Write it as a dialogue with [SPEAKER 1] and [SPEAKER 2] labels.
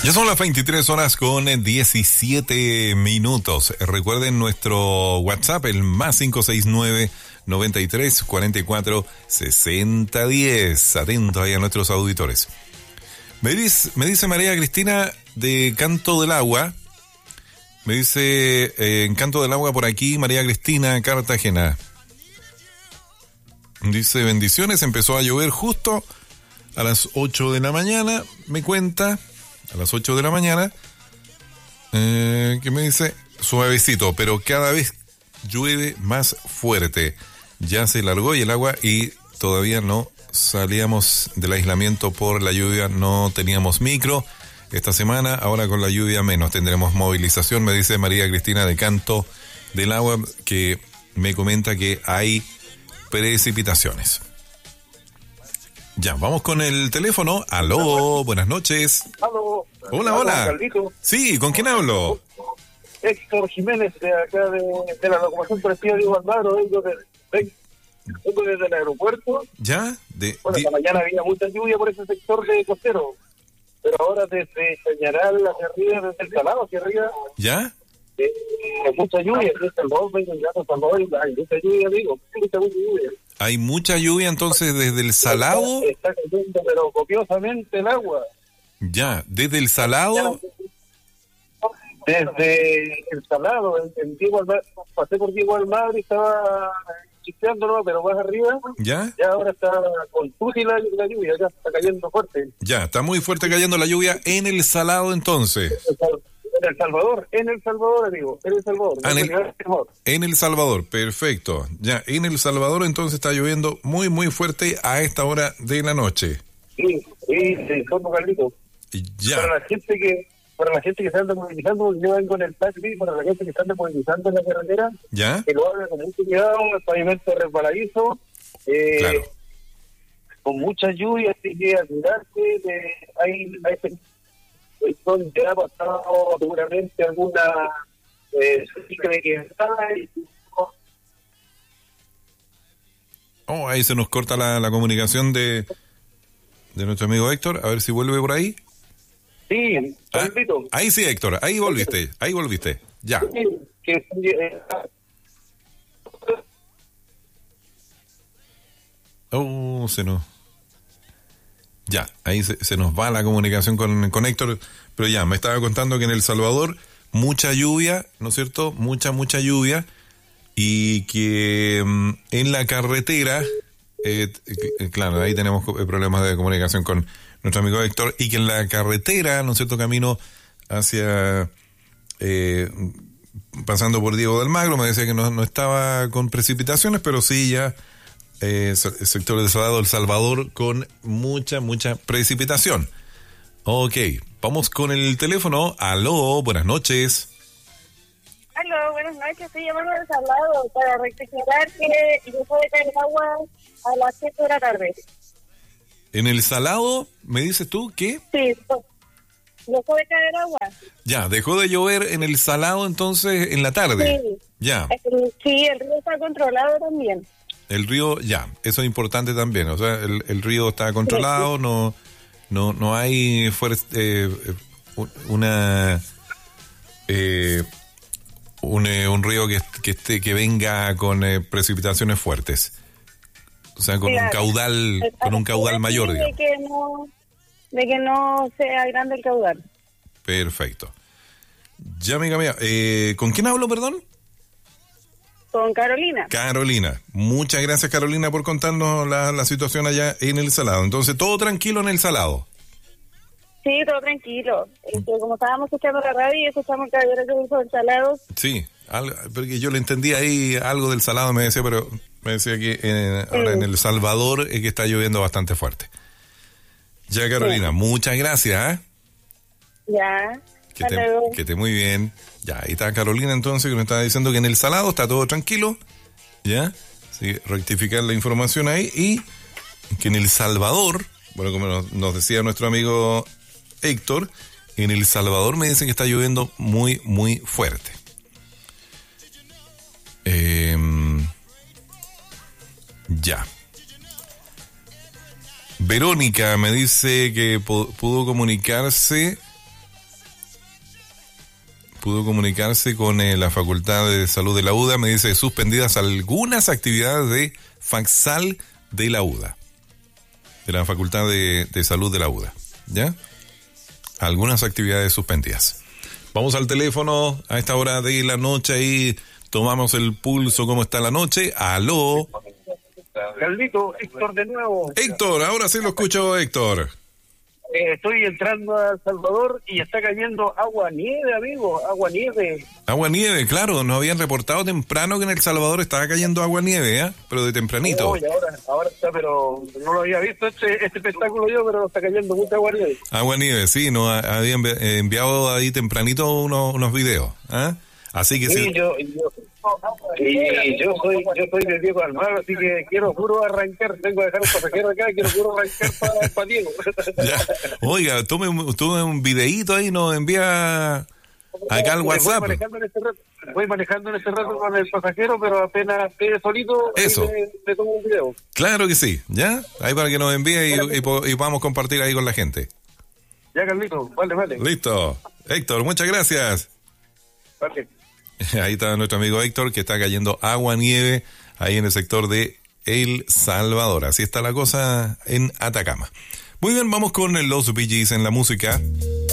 [SPEAKER 1] Ya son las 23 horas con 17 minutos. Recuerden nuestro WhatsApp, el más 569 93 44 60 10. Atentos ahí a nuestros auditores. Me dice María Cristina de Canto del Agua. Me dice en Canto del Agua por aquí, María Cristina, Cartagena. Dice, bendiciones, empezó a llover justo a las 8 de la mañana, me cuenta, a las 8 de la mañana, que me dice, suavecito, pero cada vez llueve más fuerte. Ya se largó y el agua y todavía no salíamos del aislamiento por la lluvia, no teníamos micro. Esta semana, ahora con la lluvia menos, tendremos movilización, me dice María Cristina de Canto del Agua, que me comenta que hay precipitaciones. Ya, vamos con el teléfono. Aló, buenas noches.
[SPEAKER 2] Aló.
[SPEAKER 1] Hola, hola. Sí, ¿con quién hablo?
[SPEAKER 2] Héctor Jiménez, de acá de la locomoción colectiva Diego Almagro, vengo desde el aeropuerto.
[SPEAKER 1] ¿Ya?
[SPEAKER 2] Bueno, esta mañana había mucha lluvia por ese sector de costero, pero ahora desde Chañaral hacia arriba, desde el Salado hacia arriba.
[SPEAKER 1] ¿Ya?
[SPEAKER 2] Mucha lluvia, desde Salvador, vengo llegando a Salvador, hay mucha lluvia, amigo, mucha lluvia.
[SPEAKER 1] Hay mucha lluvia entonces desde el Salado.
[SPEAKER 2] Está cayendo, pero copiosamente el agua.
[SPEAKER 1] Ya, desde el Salado.
[SPEAKER 2] Desde el Salado, en Diego Almagro, pasé por Diego Almagro y estaba chispeándolo, pero más arriba.
[SPEAKER 1] ¿Ya?
[SPEAKER 2] Ya ahora está con tusi la lluvia, ya está cayendo fuerte.
[SPEAKER 1] Ya, está muy fuerte cayendo la lluvia en el Salado entonces.
[SPEAKER 2] En El Salvador, amigo, en El Salvador.
[SPEAKER 1] En El Salvador, perfecto. Ya, en El Salvador entonces está lloviendo muy, muy fuerte a esta hora de la noche.
[SPEAKER 2] Sí, somos Carlitos.
[SPEAKER 1] Ya.
[SPEAKER 2] Para la gente que se anda movilizando, yo vengo en el taxi, para la gente que se anda movilizando en la carretera,
[SPEAKER 1] ¿ya?
[SPEAKER 2] Que lo haga con mucho cuidado, el pavimento resbaladizo,
[SPEAKER 1] claro.
[SPEAKER 2] Con mucha lluvia, así que asegurarse, hay donde ha pasado seguramente alguna cree que está ahí.
[SPEAKER 1] Oh, ahí se nos corta la comunicación de nuestro amigo Héctor, a ver si vuelve por ahí.
[SPEAKER 2] Sí,
[SPEAKER 1] ahí sí, Héctor, ahí volviste, ya. Oh, ya, ahí se nos va la comunicación con Héctor, pero ya, me estaba contando que en El Salvador mucha lluvia, ¿no es cierto? Mucha lluvia, y que en la carretera, claro, ahí tenemos problemas de comunicación con nuestro amigo Héctor, y que en la carretera, ¿no es cierto?, camino hacia, pasando por Diego de Almagro, me decía que no estaba con precipitaciones, pero sí ya sector del Salado, El Salvador, con mucha precipitación. Ok, vamos con el teléfono. Aló, buenas noches.
[SPEAKER 3] Aló, buenas noches, estoy llamando del Salado para rectificar que dejó de caer agua a las 7 de la tarde.
[SPEAKER 1] ¿En El Salado, me dices tú, qué?
[SPEAKER 3] Sí, dejó de caer agua.
[SPEAKER 1] Ya, dejó de llover en El Salado entonces en la tarde.
[SPEAKER 3] Sí.
[SPEAKER 1] Ya.
[SPEAKER 3] Sí, el río está controlado también.
[SPEAKER 1] El río, ya, eso es importante también, o sea, el río está controlado, no hay un río que venga con precipitaciones fuertes, o sea, con un caudal mayor, digamos.
[SPEAKER 3] De que no sea grande el caudal.
[SPEAKER 1] Perfecto. Ya, amiga mía, ¿con quién hablo, perdón?
[SPEAKER 3] Con Carolina.
[SPEAKER 1] Carolina. Muchas gracias, Carolina, por contarnos la situación allá en El Salado. Entonces, ¿todo tranquilo en El Salado?
[SPEAKER 3] Sí, todo tranquilo. Como estábamos escuchando la radio y escuchamos el caballero que dijo El Salado.
[SPEAKER 1] Sí, porque yo le entendí ahí algo del Salado, me decía que ahora en El Salvador es que está lloviendo bastante fuerte. Ya, Carolina, muchas gracias.
[SPEAKER 3] Ya.
[SPEAKER 1] Que esté muy bien. Ya, ahí está Carolina entonces, que nos está diciendo que en El Salado está todo tranquilo. Ya, sí, rectificar la información ahí. Y que en El Salvador, bueno, como nos decía nuestro amigo Héctor, en El Salvador me dicen que está lloviendo muy fuerte. Ya. Verónica me dice que pudo comunicarse pudo comunicarse con la Facultad de Salud de la UDA. Me dice suspendidas algunas actividades de Facsal de la UDA, de la Facultad de Salud de la UDA. ¿Ya? Algunas actividades suspendidas. Vamos al teléfono a esta hora de la noche y tomamos el pulso. ¿Cómo está la noche? ¡Aló!
[SPEAKER 2] Carlito, Héctor de nuevo.
[SPEAKER 1] Héctor, ahora sí lo escucho, Héctor.
[SPEAKER 2] Estoy entrando a El Salvador y está cayendo agua nieve, amigo, agua nieve.
[SPEAKER 1] Agua nieve, claro, nos habían reportado temprano que en El Salvador estaba cayendo agua nieve, ¿eh? Pero de tempranito.
[SPEAKER 2] Oh, y ahora está, pero no lo había visto este espectáculo yo, pero está cayendo mucha agua nieve.
[SPEAKER 1] Agua nieve, sí, nos habían enviado ahí tempranito unos videos, ¿eh? Así que
[SPEAKER 2] sí. Yo soy del Diego Almagro, así que quiero puro arrancar. Tengo que dejar un pasajero acá, quiero puro arrancar para Diego.
[SPEAKER 1] Ya. Oiga, tome un videíto ahí, nos envía acá al WhatsApp.
[SPEAKER 2] Voy manejando en este rato con el pasajero, pero apenas esté solito,
[SPEAKER 1] eso.
[SPEAKER 2] le tomo un video.
[SPEAKER 1] Claro que sí, ¿ya? Ahí para que nos envíe y podamos compartir ahí con la gente.
[SPEAKER 2] Ya, Carlito, vale.
[SPEAKER 1] Listo. Héctor, muchas gracias.
[SPEAKER 2] Vale.
[SPEAKER 1] Ahí está nuestro amigo Héctor, que está cayendo agua nieve ahí en el sector de El Salvador. Así está la cosa en Atacama. Muy bien, vamos con los Bee Gees en la música.